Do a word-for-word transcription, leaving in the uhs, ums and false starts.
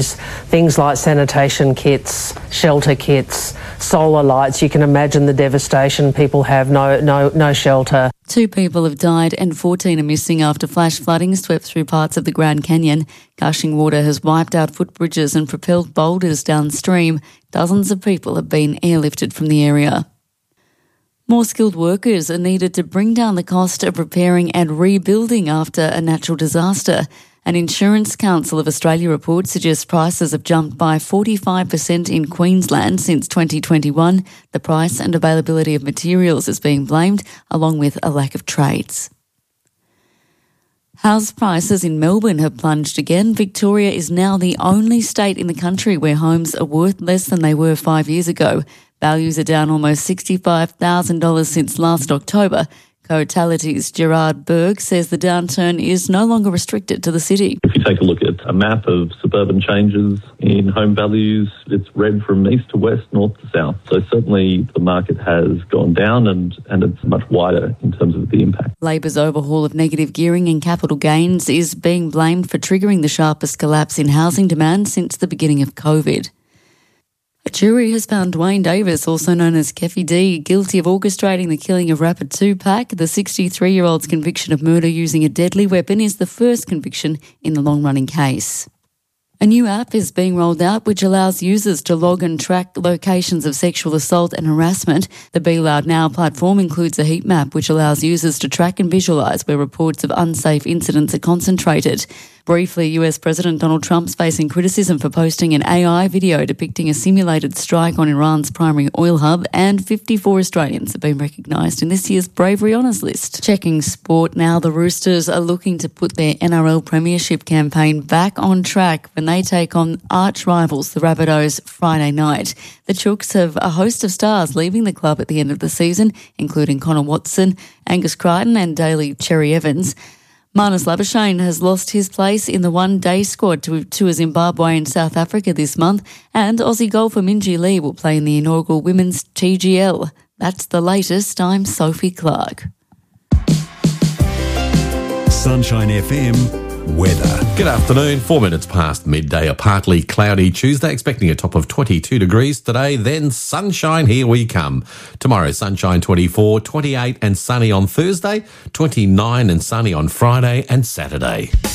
Things like sanitation kits, shelter kits, solar lights. You can imagine the devastation. People have no no no shelter. Two people have died and fourteen are missing after flash flooding swept through parts of the Grand Canyon. Gushing water has wiped out footbridges and propelled boulders downstream. Dozens of people have been airlifted from the area. More skilled workers are needed to bring down the cost of repairing and rebuilding after a natural disaster. An Insurance Council of Australia report suggests prices have jumped by forty-five percent in Queensland since twenty twenty-one. The price and availability of materials is being blamed, along with a lack of trades. House prices in Melbourne have plunged again. Victoria is now the only state in the country where homes are worth less than they were five years ago. Values are down almost sixty-five thousand dollars since last October. Cotality's Gerard Berg says the downturn is no longer restricted to the city. If you take a look at a map of suburban changes in home values, it's red from east to west, north to south. So certainly the market has gone down and, and it's much wider in terms of the impact. Labor's overhaul of negative gearing and capital gains is being blamed for triggering the sharpest collapse in housing demand since the beginning of COVID. A jury has found Dwayne Davis, also known as Keffy D, guilty of orchestrating the killing of rapper Tupac. The sixty-three-year-old's conviction of murder using a deadly weapon is the first conviction in the long-running case. A new app is being rolled out which allows users to log and track locations of sexual assault and harassment. The Be Loud Now platform includes a heat map which allows users to track and visualise where reports of unsafe incidents are concentrated. Briefly, U S President Donald Trump's facing criticism for posting an A I video depicting a simulated strike on Iran's primary oil hub, and fifty-four Australians have been recognised in this year's Bravery Honours list. Checking sport now, the Roosters are looking to put their N R L Premiership campaign back on track when they take on arch rivals, the Rabbitohs, Friday night. The Chooks have a host of stars leaving the club at the end of the season, including Connor Watson, Angus Crichton and Daly Cherry Evans. Marnus Labuschagne has lost his place in the one-day squad to tour Zimbabwe and South Africa this month, and Aussie golfer Minjee Lee will play in the inaugural Women's T G L. That's the latest. I'm Sophie Clark. Sunshine F M weather. Good afternoon, four minutes past midday, a partly cloudy Tuesday, expecting a top of twenty-two degrees today, then sunshine, here we come. Tomorrow, sunshine twenty-four, twenty-eight and sunny on Thursday, twenty-nine and sunny on Friday and Saturday.